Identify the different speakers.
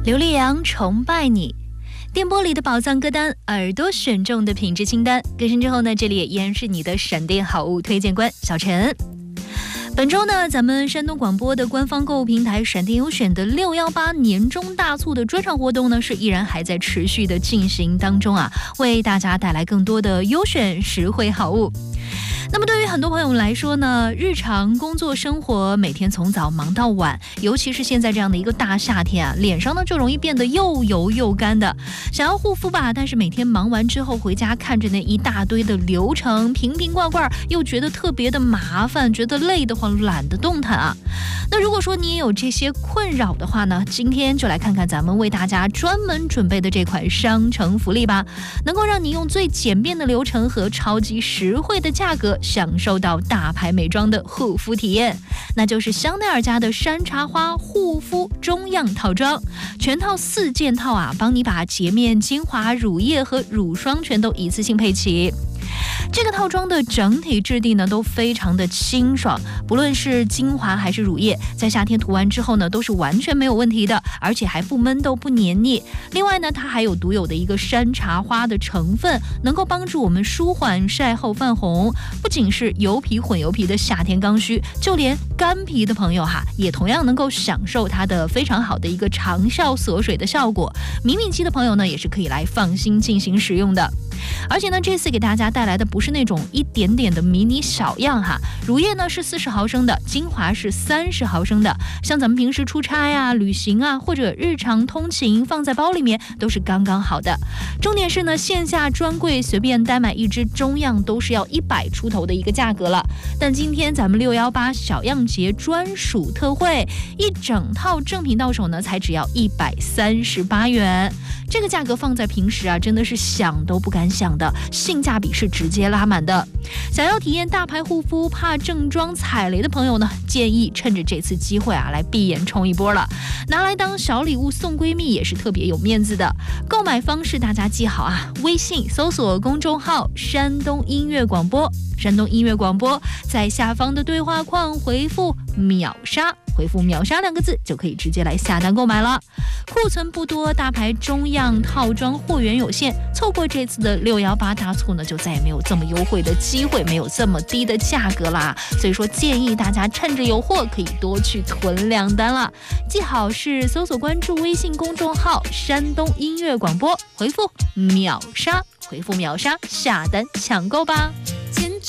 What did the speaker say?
Speaker 1: 刘力扬崇拜你，电波里的宝藏歌单，耳朵选中的品质清单。更新之后呢，这里也依然是你的闪电好物推荐官小陈。本周呢，咱们山东广播的官方购物平台闪电优选的618年终大促的专场活动呢，是依然还在持续的进行当中啊，为大家带来更多的优选实惠好物。那么对于很多朋友们来说呢，日常工作生活每天从早忙到晚，尤其是现在这样的一个大夏天啊，脸上呢就容易变得又油又干的。想要护肤吧，但是每天忙完之后回家看着那一大堆的流程，瓶瓶罐罐，又觉得特别的麻烦，觉得累得慌，懒得动弹啊。那如果说你也有这些困扰的话呢，今天就来看看咱们为大家专门准备的这款商城福利吧，能够让你用最简便的流程和超级实惠的价格享受到大牌美妆的护肤体验，那就是香奈儿家的山茶花护肤中样套装，全套4件套啊，帮你把洁面、精华、乳液和乳霜全都一次性配齐。这个套装的整体质地呢都非常的清爽，不论是精华还是乳液，在夏天涂完之后呢都是完全没有问题的，而且还不闷痘不黏腻。另外呢，它还有独有的一个山茶花的成分，能够帮助我们舒缓晒后泛红。不仅是油皮混油皮的夏天刚需，就连干皮的朋友也同样能够享受它的非常好的一个长效锁水的效果。敏敏肌的朋友呢也是可以来放心进行使用的。而且呢，这次给大家带来的不是那种一点点的迷你小样乳液呢是40毫升的，精华是30毫升的，像咱们平时出差啊、旅行啊或者日常通勤放在包里面都是刚刚好的。重点是呢，线下专柜随便单买一支中样都是要100出头的一个价格了，但今天咱们618小样节专属特惠，一整套正品到手呢才只要138元。这个价格放在平时真的是想都不敢想的，性价比是直接拉满的。想要体验大牌护肤，怕正装踩雷的朋友呢，建议趁着这次机会来闭眼冲一波了，拿来当小礼物送闺蜜也是特别有面子的。购买方式大家记好微信搜索公众号山东音乐广播，山东音乐广播，在下方的对话框回复秒杀，回复秒杀2个字就可以直接来下单购买了。库存不多，大牌中样套装货源有限，错过这次的618大促呢，就再也没有这么优惠的机会，没有这么低的价格啦。所以说建议大家趁着有货可以多去囤2单了。记好是搜索关注微信公众号山东音乐广播，回复秒杀，回复秒杀下单抢购吧。